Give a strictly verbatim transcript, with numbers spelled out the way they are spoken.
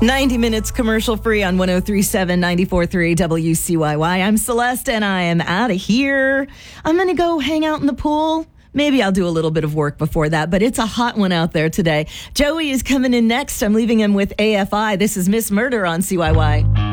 ninety minutes commercial free on one oh three point seven, ninety-four point three W C Y Y. I'm Celeste and I am out of here. I'm going to go hang out in the pool. Maybe I'll do a little bit of work before that, but it's a hot one out there today. Joey is coming in next. I'm leaving him with A F I. This is Miss Murder on C Y Y.